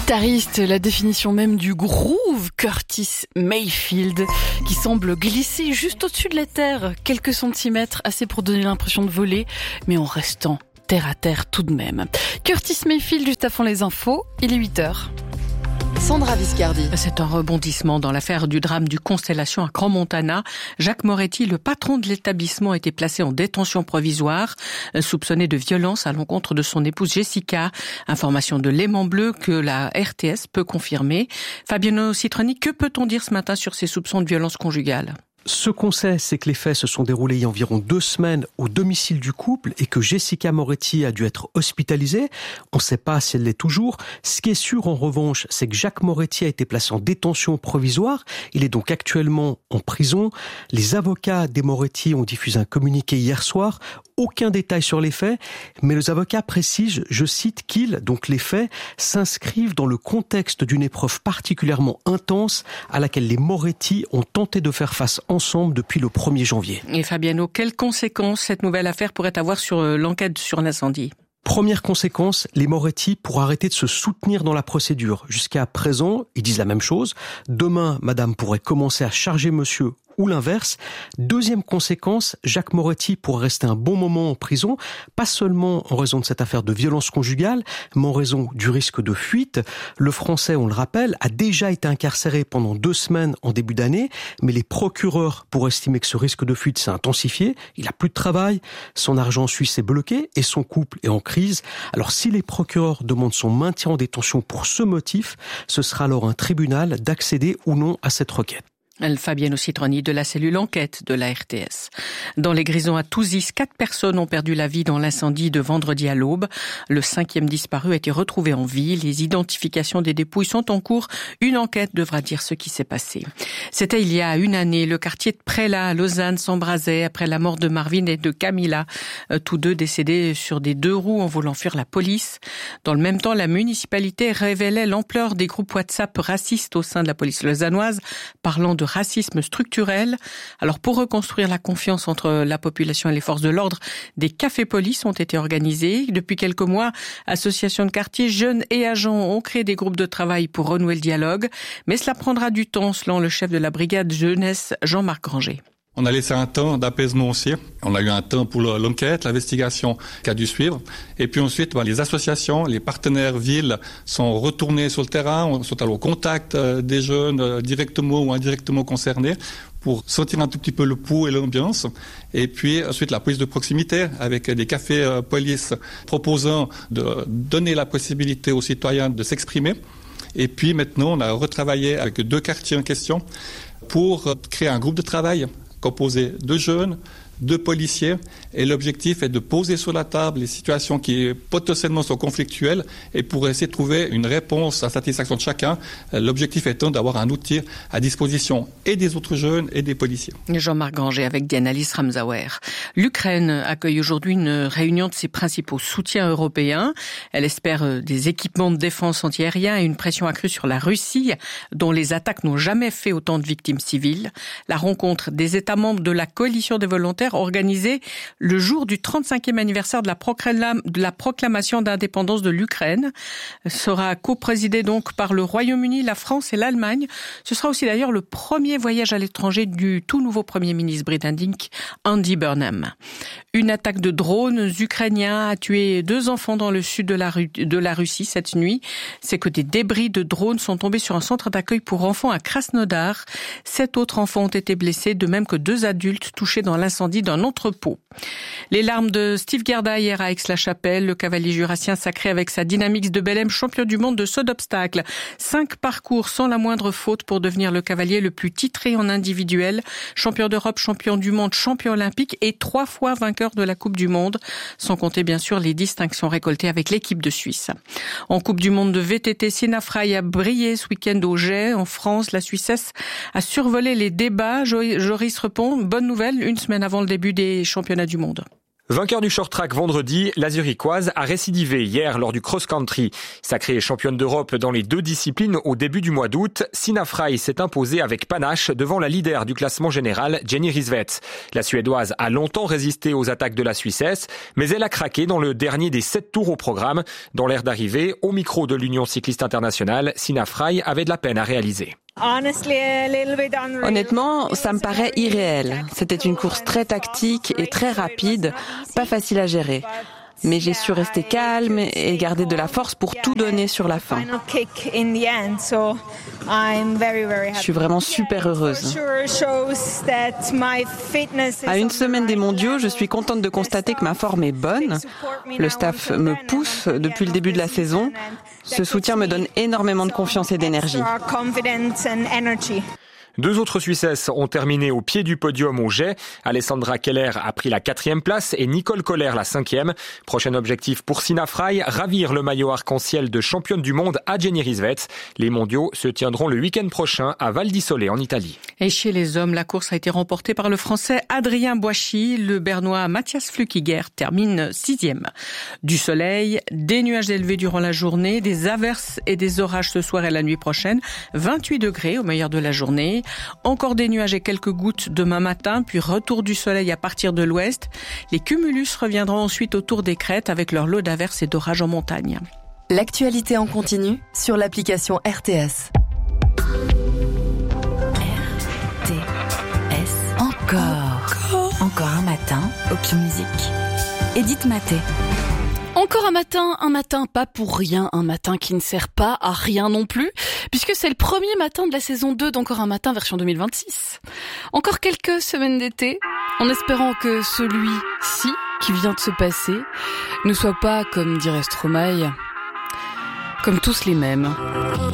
Guitariste, la définition même du groove, Curtis Mayfield, qui semble glisser juste au-dessus de la terre, quelques centimètres, assez pour donner l'impression de voler, mais en restant terre à terre tout de même. Curtis Mayfield, juste avant les infos, il est 8h. Sandra Viscardi. C'est un rebondissement dans l'affaire du drame du Constellation à Crans-Montana. Jacques Moretti, le patron de l'établissement, a été placé en détention provisoire, soupçonné de violence à l'encontre de son épouse Jessica. Information de Léman Bleu que la RTS peut confirmer. Fabiano Citroni, que peut-on dire ce matin sur ces soupçons de violence conjugale ? Ce qu'on sait, c'est que les faits se sont déroulés il y a environ 2 semaines au domicile du couple et que Jessica Moretti a dû être hospitalisée. On ne sait pas si elle l'est toujours. Ce qui est sûr, en revanche, c'est que Jacques Moretti a été placé en détention provisoire. Il est donc actuellement en prison. Les avocats des Moretti ont diffusé un communiqué hier soir. Aucun détail sur les faits, mais les avocats précisent, je cite, donc les faits, s'inscrivent dans le contexte d'une épreuve particulièrement intense à laquelle les Moretti ont tenté de faire face ensemble depuis le 1er janvier. Et Fabiano, quelles conséquences cette nouvelle affaire pourrait avoir sur l'enquête sur l'incendie ? Première conséquence, les Moretti pourraient arrêter de se soutenir dans la procédure. Jusqu'à présent, ils disent la même chose. Demain, madame pourrait commencer à charger monsieur ou l'inverse. Deuxième conséquence, Jacques Moretti pourrait rester un bon moment en prison, pas seulement en raison de cette affaire de violence conjugale, mais en raison du risque de fuite. Le Français, on le rappelle, a déjà été incarcéré pendant 2 semaines en début d'année, mais les procureurs pourraient estimer que ce risque de fuite s'est intensifié. Il a plus de travail, son argent suisse est bloqué et son couple est en crise. Alors si les procureurs demandent son maintien en détention pour ce motif, ce sera alors un tribunal d'accéder ou non à cette requête. Fabiano Citroni de la cellule enquête de la RTS. Dans les Grisons à Touzis, 4 personnes ont perdu la vie dans l'incendie de vendredi à l'aube. Le 5e disparu a été retrouvé en vie. Les identifications des dépouilles sont en cours. Une enquête devra dire ce qui s'est passé. C'était il y a 1 année. Le quartier de Prélat à Lausanne s'embrasait après la mort de Marvin et de Camilla, tous 2 décédés sur des 2 roues en voulant fuir la police. Dans le même temps, la municipalité révélait l'ampleur des groupes WhatsApp racistes au sein de la police lausannoise, parlant de racisme structurel. Alors pour reconstruire la confiance entre la population et les forces de l'ordre, des cafés-police ont été organisés. Depuis quelques mois, associations de quartier, jeunes et agents ont créé des groupes de travail pour renouer le dialogue. Mais cela prendra du temps, selon le chef de la brigade jeunesse, Jean-Marc Granger. On a laissé un temps d'apaisement aussi. On a eu un temps pour l'enquête, l'investigation qui a dû suivre. Et puis ensuite, les associations, les partenaires villes sont retournés sur le terrain, sont allés au contact des jeunes directement ou indirectement concernés pour sentir un tout petit peu le pouls et l'ambiance. Et puis ensuite, la police de proximité avec des cafés police proposant de donner la possibilité aux citoyens de s'exprimer. Et puis maintenant, on a retravaillé avec 2 quartiers en question pour créer un groupe de travail composé de jeunes, de policiers, et l'objectif est de poser sur la table les situations qui potentiellement sont conflictuelles et pour essayer de trouver une réponse à satisfaction de chacun, l'objectif étant d'avoir un outil à disposition et des autres jeunes et des policiers. Jean-Marc Granger avec Dianalis Ramsauer. L'Ukraine accueille aujourd'hui une réunion de ses principaux soutiens européens. Elle espère des équipements de défense antiaérien et une pression accrue sur la Russie, dont les attaques n'ont jamais fait autant de victimes civiles. La rencontre des États membres de la coalition des volontaires organisée le jour du 35e anniversaire de la proclamation d'indépendance de l'Ukraine sera coprésidée donc par le Royaume-Uni, la France et l'Allemagne. Ce sera aussi d'ailleurs le premier voyage à l'étranger du tout nouveau Premier ministre britannique Andy Burnham. Une attaque de drones ukrainiens a tué 2 enfants dans le sud de la Russie cette nuit. C'est que des débris de drones sont tombés sur un centre d'accueil pour enfants à Krasnodar. 7 autres enfants ont été blessés, de même que 2 adultes touchés dans l'incendie d'un entrepôt. Les larmes de Steve Gerda hier à Aix-la-Chapelle, le cavalier jurassien sacré avec sa Dynamix de Bellem, champion du monde de saut d'obstacles. 5 parcours sans la moindre faute pour devenir le cavalier le plus titré en individuel, champion d'Europe, champion du monde, champion olympique et 3 fois vainqueur de la Coupe du Monde, sans compter bien sûr les distinctions récoltées avec l'équipe de Suisse. En Coupe du Monde de VTT, Sina Frey a brillé ce week-end au Jet. En France, la Suissesse a survolé les débats. Joris Repon, bonne nouvelle, 1 semaine avant le début des championnats du monde. Vainqueur du short track vendredi, la Zurichoise a récidivé hier lors du cross-country. Sacrée championne d'Europe dans les 2 disciplines au début du mois d'août, Sina Frey s'est imposée avec panache devant la leader du classement général, Jenny Rissveds. La Suédoise a longtemps résisté aux attaques de la Suissesse, mais elle a craqué dans le dernier des 7 tours au programme. Dans l'aire d'arrivée, au micro de l'Union cycliste internationale, Sina Frey avait de la peine à réaliser. Honnêtement, ça me paraît irréel. C'était une course très tactique et très rapide, pas facile à gérer. Mais j'ai su rester calme et garder de la force pour tout donner sur la fin. Je suis vraiment super heureuse. À une semaine des mondiaux, je suis contente de constater que ma forme est bonne. Le staff me pousse depuis le début de la saison. Ce soutien me donne énormément de confiance et d'énergie. 2 autres Suissesses ont terminé au pied du podium au jet. Alessandra Keller a pris la 4e place et Nicole Kohler la 5e. Prochain objectif pour Sina Frey, ravir le maillot arc-en-ciel de championne du monde à Jenny Rissveds. Les mondiaux se tiendront le week-end prochain à Val di Sole en Italie. Et chez les hommes, la course a été remportée par le Français Adrien Boichy. Le Bernois Matthias Flückiger termine 6e. Du soleil, des nuages élevés durant la journée, des averses et des orages ce soir et la nuit prochaine. 28 degrés au meilleur de la journée. Encore des nuages et quelques gouttes demain matin, puis retour du soleil à partir de l'ouest. Les cumulus reviendront ensuite autour des crêtes avec leur lot d'averses et d'orages en montagne. L'actualité en continu sur l'application RTS. RTS. Encore un matin, Aucune musique. Edith Maté. Encore un matin pas pour rien, un matin qui ne sert pas à rien non plus, puisque c'est le premier matin de la saison 2 d'Encore un matin version 2026. Encore quelques semaines d'été, en espérant que celui-ci, qui vient de se passer, ne soit pas, comme dirait Stromae, comme tous les mêmes.